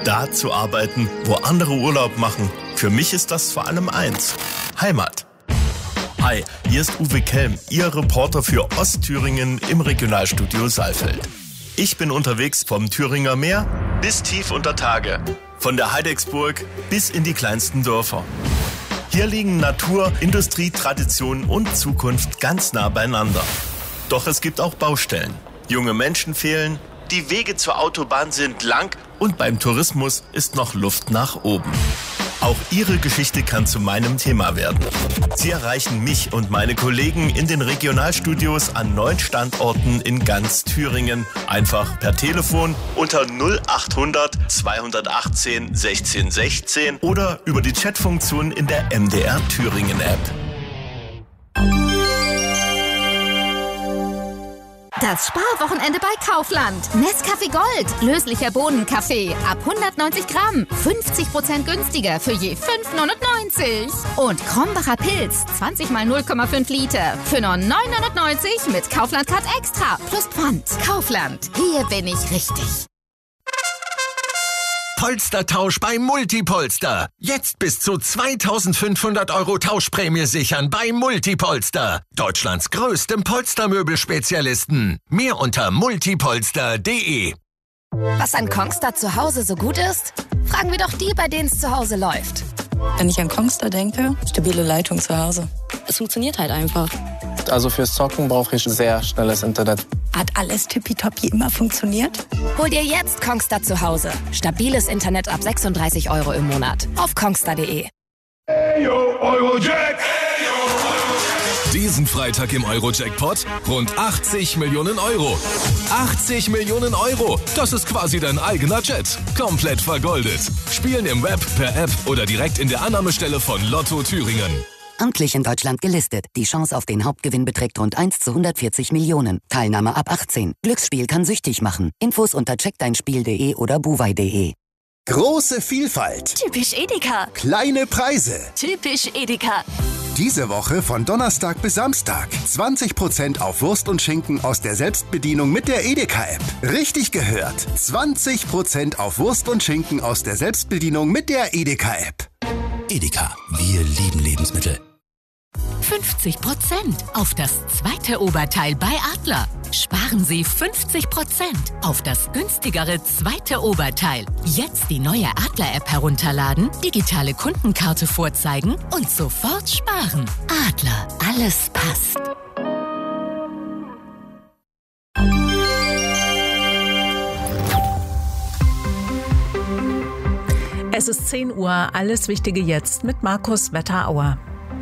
da zu arbeiten, wo andere Urlaub machen. Für mich ist das vor allem eins: Heimat. Hi, hier ist Uwe Kelm, Ihr Reporter für Ostthüringen im Regionalstudio Saalfeld. Ich bin unterwegs vom Thüringer Meer bis tief unter Tage, von der Heidecksburg bis in die kleinsten Dörfer. Hier liegen Natur, Industrie, Tradition und Zukunft ganz nah beieinander. Doch es gibt auch Baustellen. Junge Menschen fehlen, die Wege zur Autobahn sind lang und beim Tourismus ist noch Luft nach oben. Auch Ihre Geschichte kann zu meinem Thema werden. Sie erreichen mich und meine Kollegen in den Regionalstudios an 9 Standorten in ganz Thüringen. Einfach per Telefon unter 0800 218 16 16 oder über die Chatfunktion in der MDR Thüringen App. Das Sparwochenende bei Kaufland. Nescafé Gold, löslicher Bohnenkaffee, ab 190 Gramm, 50% günstiger für je 5,99. Und Krombacher Pilz, 20 mal 0,5 Liter, für nur 9,99 mit Kaufland Card Extra, plus Pfand. Kaufland, hier bin ich richtig. Polstertausch bei Multipolster. Jetzt bis zu 2.500 € Tauschprämie sichern bei Multipolster. Deutschlands größtem Polstermöbelspezialisten. Mehr unter multipolster.de. Was an Kongstar zu Hause so gut ist? Fragen wir doch die, bei denen es zu Hause läuft. Wenn ich an Kongstar denke, stabile Leitung zu Hause. Es funktioniert halt einfach. Also fürs Zocken brauche ich sehr schnelles Internet. Hat alles tippitoppi immer funktioniert? Hol dir jetzt Kongstar zu Hause. Stabiles Internet ab 36 € im Monat. Auf kongstar.de. Eyo, Eurojack! Diesen Freitag im Euro-Jackpot rund 80 Millionen €. 80 Millionen €! Das ist quasi dein eigener Jet. Komplett vergoldet. Spielen im Web, per App oder direkt in der Annahmestelle von Lotto Thüringen. Amtlich in Deutschland gelistet. Die Chance auf den Hauptgewinn beträgt rund 1 zu 140 Millionen. Teilnahme ab 18. Glücksspiel kann süchtig machen. Infos unter checkdeinspiel.de oder buwei.de. Große Vielfalt. Typisch Edeka. Kleine Preise. Typisch Edeka. Diese Woche von Donnerstag bis Samstag 20% auf Wurst und Schinken aus der Selbstbedienung mit der Edeka-App. Richtig gehört. 20% auf Wurst und Schinken aus der Selbstbedienung mit der Edeka-App. Edeka, wir lieben Lebensmittel. 50% auf das zweite Oberteil bei Adler. Sparen Sie 50% auf das günstigere zweite Oberteil. Jetzt die neue Adler-App herunterladen, digitale Kundenkarte vorzeigen und sofort sparen. Adler, alles passt. Es ist 10 Uhr, alles Wichtige jetzt mit Markus Wetterauer.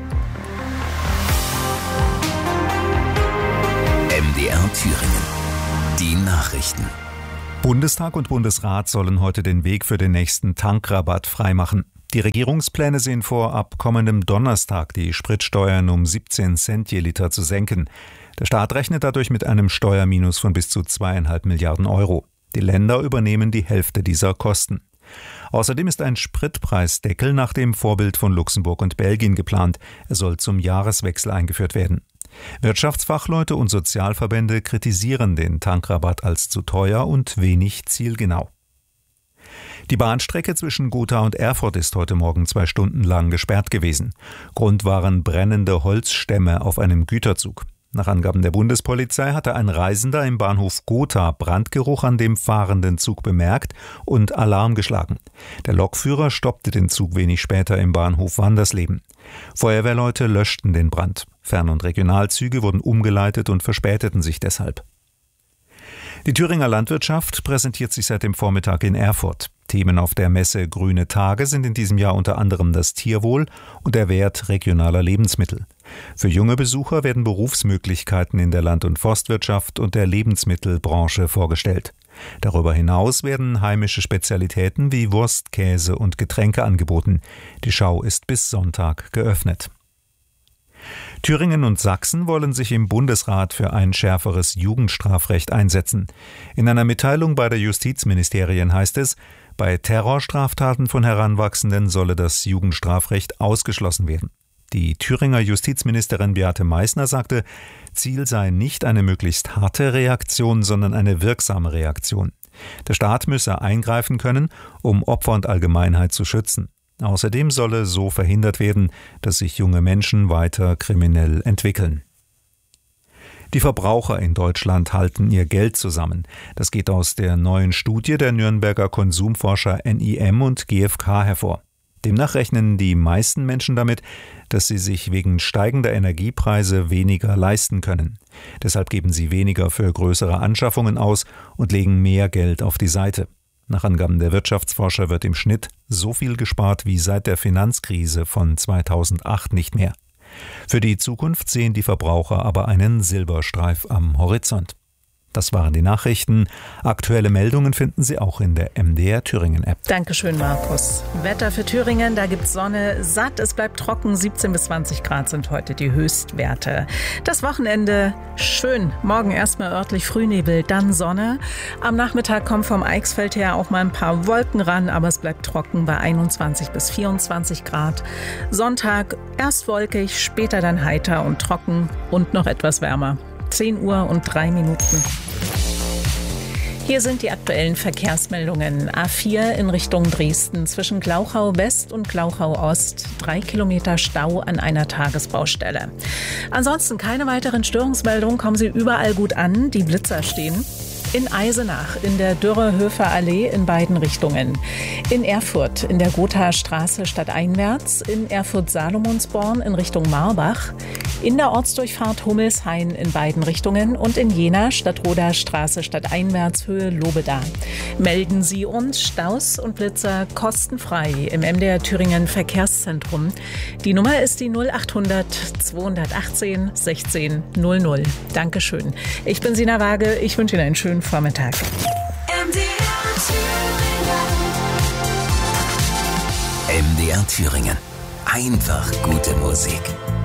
MDR Thüringen. Die Nachrichten. Bundestag und Bundesrat sollen heute den Weg für den nächsten Tankrabatt freimachen. Die Regierungspläne sehen vor, ab kommendem Donnerstag die Spritsteuern um 17 Cent je Liter zu senken. Der Staat rechnet dadurch mit einem Steuerminus von bis zu 2,5 Milliarden €. Die Länder übernehmen die Hälfte dieser Kosten. Außerdem ist ein Spritpreisdeckel nach dem Vorbild von Luxemburg und Belgien geplant. Er soll zum Jahreswechsel eingeführt werden. Wirtschaftsfachleute und Sozialverbände kritisieren den Tankrabatt als zu teuer und wenig zielgenau. Die Bahnstrecke zwischen Gotha und Erfurt ist heute Morgen 2 Stunden lang gesperrt gewesen. Grund waren brennende Holzstämme auf einem Güterzug. Nach Angaben der Bundespolizei hatte ein Reisender im Bahnhof Gotha Brandgeruch an dem fahrenden Zug bemerkt und Alarm geschlagen. Der Lokführer stoppte den Zug wenig später im Bahnhof Wandersleben. Feuerwehrleute löschten den Brand. Fern- und Regionalzüge wurden umgeleitet und verspäteten sich deshalb. Die Thüringer Landwirtschaft präsentiert sich seit dem Vormittag in Erfurt. Themen auf der Messe Grüne Tage sind in diesem Jahr unter anderem das Tierwohl und der Wert regionaler Lebensmittel. Für junge Besucher werden Berufsmöglichkeiten in der Land- und Forstwirtschaft und der Lebensmittelbranche vorgestellt. Darüber hinaus werden heimische Spezialitäten wie Wurst, Käse und Getränke angeboten. Die Schau ist bis Sonntag geöffnet. Thüringen und Sachsen wollen sich im Bundesrat für ein schärferes Jugendstrafrecht einsetzen. In einer Mitteilung beider Justizministerien heißt es, bei Terrorstraftaten von Heranwachsenden solle das Jugendstrafrecht ausgeschlossen werden. Die Thüringer Justizministerin Beate Meißner sagte, Ziel sei nicht eine möglichst harte Reaktion, sondern eine wirksame Reaktion. Der Staat müsse eingreifen können, um Opfer und Allgemeinheit zu schützen. Außerdem solle so verhindert werden, dass sich junge Menschen weiter kriminell entwickeln. Die Verbraucher in Deutschland halten ihr Geld zusammen. Das geht aus der neuen Studie der Nürnberger Konsumforscher NIM und GfK hervor. Demnach rechnen die meisten Menschen damit, dass sie sich wegen steigender Energiepreise weniger leisten können. Deshalb geben sie weniger für größere Anschaffungen aus und legen mehr Geld auf die Seite. Nach Angaben der Wirtschaftsforscher wird im Schnitt so viel gespart wie seit der Finanzkrise von 2008 nicht mehr. Für die Zukunft sehen die Verbraucher aber einen Silberstreif am Horizont. Das waren die Nachrichten. Aktuelle Meldungen finden Sie auch in der MDR Thüringen App. Dankeschön, Markus. Wetter für Thüringen, da gibt's Sonne, satt, es bleibt trocken, 17 bis 20 Grad sind heute die Höchstwerte. Das Wochenende schön, morgen erstmal örtlich Frühnebel, dann Sonne. Am Nachmittag kommen vom Eichsfeld her auch mal ein paar Wolken ran, aber es bleibt trocken bei 21 bis 24 Grad. Sonntag erst wolkig, später dann heiter und trocken und noch etwas wärmer. 10 Uhr und 3 Minuten. Hier sind die aktuellen Verkehrsmeldungen. A4 in Richtung Dresden zwischen Glauchau West und Glauchau Ost. 3 Kilometer Stau an einer Tagesbaustelle. Ansonsten keine weiteren Störungsmeldungen, kommen Sie überall gut an. Die Blitzer stehen. In Eisenach, in der Dürre-Höfer Allee in beiden Richtungen. In Erfurt, in der Gothaer Straße stadteinwärts. In Erfurt-Salomonsborn in Richtung Marbach. In der Ortsdurchfahrt Hummelshain in beiden Richtungen. Und in Jena, Stadtroder Straße stadteinwärts, Höhe Lobeda. Melden Sie uns Staus und Blitzer kostenfrei im MDR Thüringen Verkehrszentrum. Die Nummer ist die 0800 218 16 00. Dankeschön. Ich bin Sina Waage. Ich wünsche Ihnen einen schönen Vormittag. MDR Thüringen. Einfach gute Musik.